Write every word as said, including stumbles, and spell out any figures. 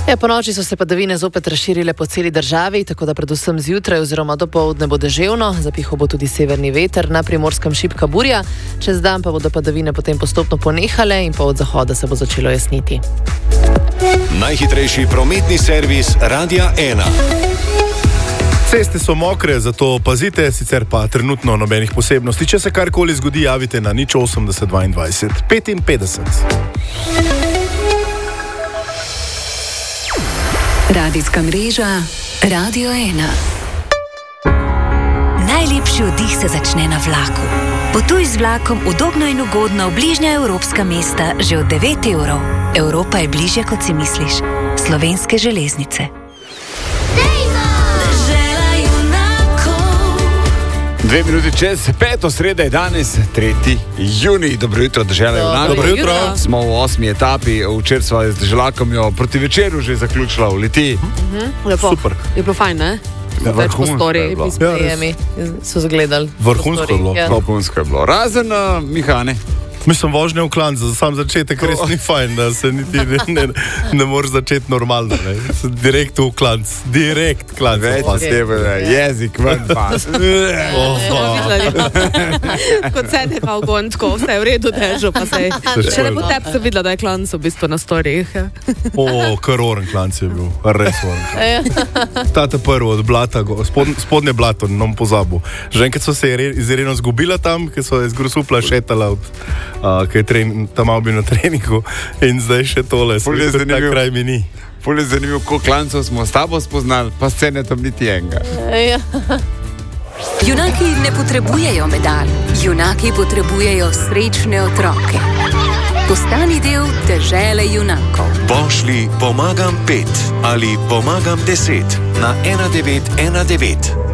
Ja, po noči so se padavine zopet razširile po celi državi, tako da predvsem zjutraj oziroma dopoldne bo deževno, zapihal bo tudi severni veter, na Primorskem šibka burja, čez dan pa bodo padavine potem postopno ponehale in pa od zahoda se bo začelo jasniti. Najhitrejši prometni servis Radia ena. Ceste so mokre, zato pazite, sicer pa trenutno nobenih posebnosti. Če se karkoli zgodi, javite na nič osemdeset dvaindvajset petinpetdeset. Radijska mreža Radio ena. Najlepši oddih se začne na vlaku. Potuj z vlakom udobno in ugodno v bližnja evropska mesta že od devet evrov. Evropa je bližje, kot si misliš. Slovenske železnice. Dve minuti čez peto, sreda je danes, tretji junij. Dobro jutro, dežela junakov. Dobro jutro. Smo v osmi etapi, včeraj sva z deželakom jo proti večeru že zaključila v Litiji. Mhm, lepo. Super. Je bilo fajn, ne? Ja, Več po vrhunsko storiji, je bilo. pismo jemi, so zagledali. Vrhunsko je bilo. Ja. Vrhunsko je bilo. Razen uh, Mihane. Mislim, vožnja v klanc, za sam začetek res ni fajn, da se niti ne, ne, ne moreš začeti normalno. Ne. Direkt v klanc, direkt klanc. Več s tebe, jezik ven pas. Kot se je pa v gončko, vse je v redu, težo pa se je. Še ne po tebi sem videla, da je klanc v bistvu na storijih. O, kar oren klanc je bil, res oren. Tate prvo od blata, spod, spodnje blato, nom pozabil. Že enkrat so se iz Ireno zgubila tam, ker so iz Grosupla šetala od... Uh, ki je tren, tam malo bil na treningu in zdaj še tole, Ful je tak zanimiv. kraj mi ni. Ful je zanimivo, koliko klancov smo s tabo spoznali, pa scene tam niti enega. Ja. Junaki ne potrebujejo medalj, junaki potrebujejo srečne otroke. Postani del dežele junakov. Pošlji pomagam pet ali pomagam deset na ena devet ena devet.